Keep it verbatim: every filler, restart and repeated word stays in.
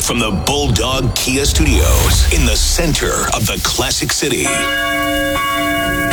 from the Bulldog Kia Studios in the center of the Classic City.